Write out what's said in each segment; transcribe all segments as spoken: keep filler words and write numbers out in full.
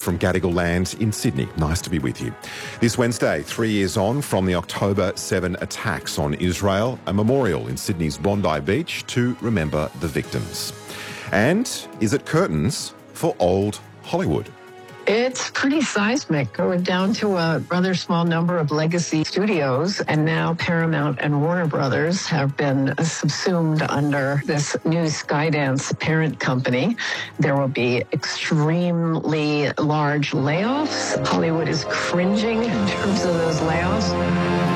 from Gadigal Land in Sydney. Nice to be with you. This Wednesday, three years on from the October seventh attacks on Israel, a memorial in Sydney's Bondi Beach to remember the victims. And is it curtains for old Hollywood? It's pretty seismic. We're down to a rather small number of legacy studios, and now Paramount and Warner Brothers have been subsumed under this new Skydance parent company. There will be extremely large layoffs. Hollywood is cringing in terms of those layoffs.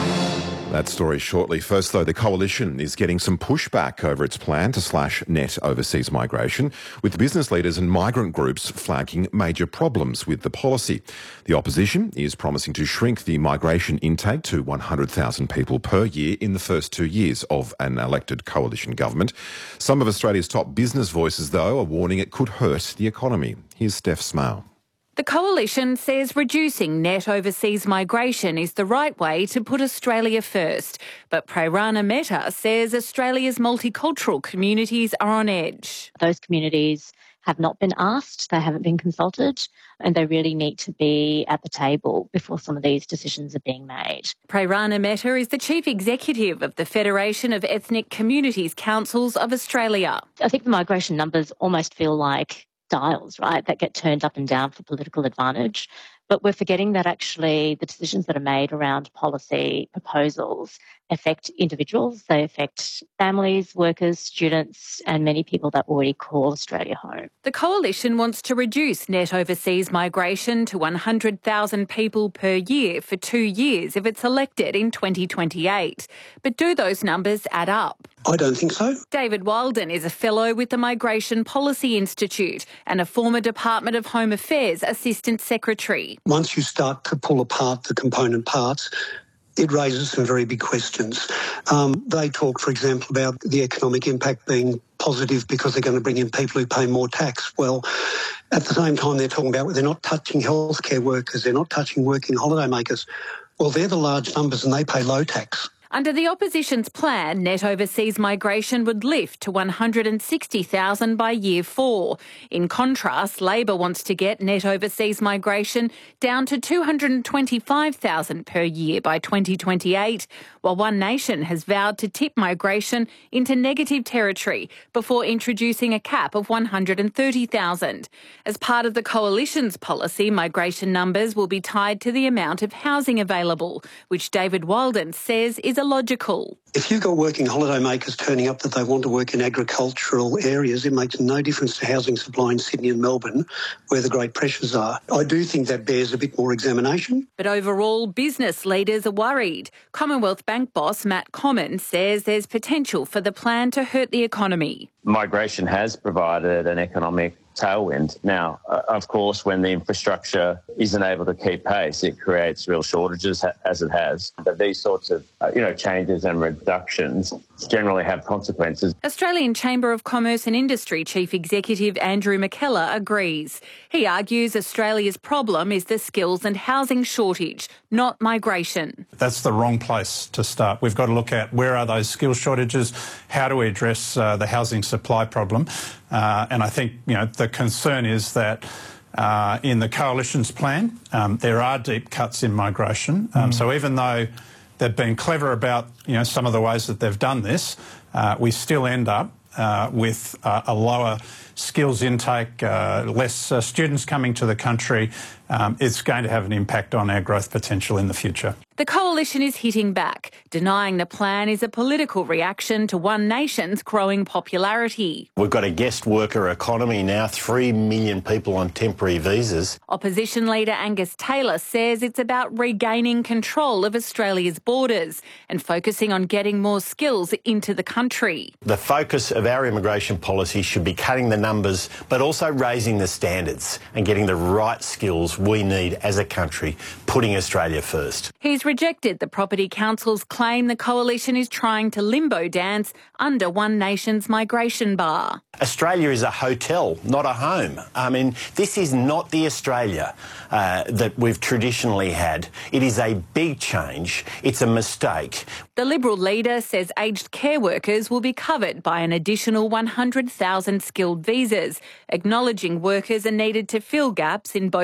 That story shortly. First, though, the Coalition is getting some pushback over its plan to slash net overseas migration, with business leaders and migrant groups flagging major problems with the policy. The opposition is promising to shrink the migration intake to one hundred thousand people per year in the first two years of an elected Coalition government. Some of Australia's top business voices, though, are warning it could hurt the economy. Here's Steph Smale. The Coalition says reducing net overseas migration is the right way to put Australia first. But Prairana Mehta says Australia's multicultural communities are on edge. Those communities have not been asked, they haven't been consulted, and they really need to be at the table before some of these decisions are being made. Prairana Mehta is the Chief Executive of the Federation of Ethnic Communities Councils of Australia. I think the migration numbers almost feel like dials, right, that get turned up and down for political advantage. But we're forgetting that actually the decisions that are made around policy proposals affect individuals, they affect families, workers, students, and many people that already call Australia home. The Coalition wants to reduce net overseas migration to one hundred thousand people per year for two years if it's elected in twenty twenty-eight. But do those numbers add up? I don't think so. David Walden is a fellow with the Migration Policy Institute and a former Department of Home Affairs Assistant Secretary. Once you start to pull apart the component parts, it raises some very big questions. Um, they talk, for example, about the economic impact being positive because they're going to bring in people who pay more tax. Well, at the same time, they're talking about they're not touching healthcare workers, they're not touching working holidaymakers. Well, they're the large numbers and they pay low tax. Under the opposition's plan, net overseas migration would lift to one hundred sixty thousand by year four. In contrast, Labor wants to get net overseas migration down to two hundred twenty-five thousand per year by twenty twenty-eight, while One Nation has vowed to tip migration into negative territory before introducing a cap of one hundred thirty thousand. As part of the Coalition's policy, migration numbers will be tied to the amount of housing available, which David Walden says is illogical. If you've got working holidaymakers turning up that they want to work in agricultural areas, it makes no difference to housing supply in Sydney and Melbourne, where the great pressures are. I do think that bears a bit more examination. But overall, business leaders are worried. Commonwealth Bank boss Matt Comyn says there's potential for the plan to hurt the economy. Migration has provided an economic tailwind. Now, uh, of course, when the infrastructure isn't able to keep pace, it creates real shortages, ha- as it has. But these sorts of, uh, you know, changes and reductions generally have consequences. Australian Chamber of Commerce and Industry Chief Executive Andrew McKellar agrees. He argues Australia's problem is the skills and housing shortage, not migration. That's the wrong place to start. We've got to look at where are those skills shortages, how do we address uh, the housing supply problem. Uh, and I think, you know, the concern is that uh, in the Coalition's plan, um, there are deep cuts in migration. Um, mm. So even though they've been clever about, you know, some of the ways that they've done this, uh, we still end up uh, with uh, a lower skills intake, uh, less uh, students coming to the country. Um, it's going to have an impact on our growth potential in the future. The Coalition is hitting back, denying the plan is a political reaction to One Nation's growing popularity. We've got a guest worker economy now, three million people on temporary visas. Opposition leader Angus Taylor says it's about regaining control of Australia's borders and focusing on getting more skills into the country. The focus of our immigration policy should be cutting the numbers, but also raising the standards and getting the right skills we need as a country, putting Australia first. He's rejected the Property Council's claim the Coalition is trying to limbo dance under One Nation's migration bar. Australia is a hotel, not a home. I mean, this is not the Australia uh, that we've traditionally had. It is a big change. It's a mistake. The Liberal leader says aged care workers will be covered by an additional one hundred thousand skilled visas, acknowledging workers are needed to fill gaps in both